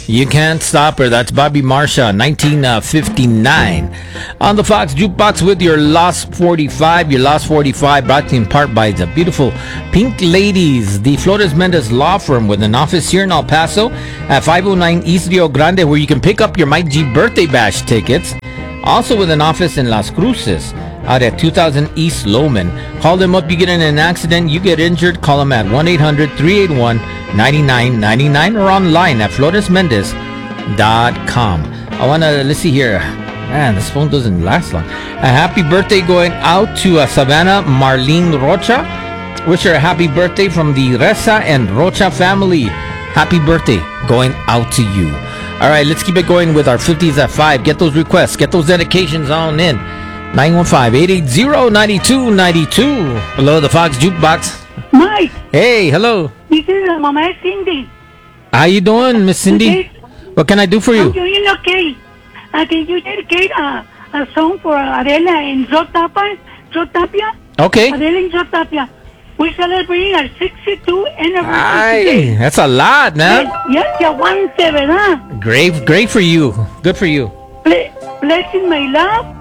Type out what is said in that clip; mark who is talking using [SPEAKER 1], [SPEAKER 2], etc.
[SPEAKER 1] You Can't Stop Her. That's Bobby Marsha, 1959. On the Fox Jukebox with your Lost 45. Your Lost 45 brought to you in part by the beautiful Pink Ladies, the Flores Mendez Law Firm with an office here in El Paso at 509 East Rio Grande, where you can pick up your Mike G birthday bash tickets. Also with an office in Las Cruces out at 2000 East Loman. Call them up, you get in an accident, you get injured, call them at 1-800-381-9999 or online at floresmendez.com. Let's see here. Man, this phone doesn't last long. A happy birthday going out to Savannah Marlene Rocha. Wish her a happy birthday from the Reza and Rocha family. Happy birthday going out to you. All right, let's keep it going with our 50s at 5. Get those requests, get those dedications on in. 915-880-9292. Hello, the Fox Jukebox.
[SPEAKER 2] Mike.
[SPEAKER 1] Hey, hello.
[SPEAKER 2] This is Mama Cindy.
[SPEAKER 1] How you doing, Miss Cindy? What can I do for you?
[SPEAKER 2] I'm doing okay. Can you dedicate a song for Adela and Joe Tapia?
[SPEAKER 1] Okay.
[SPEAKER 2] Adela and Joe Tapia. We're celebrating our 62 anniversary.
[SPEAKER 1] Ay, that's a lot, man.
[SPEAKER 2] Yes, 17, huh?
[SPEAKER 1] Great for you. Good for you.
[SPEAKER 2] Blessing my love.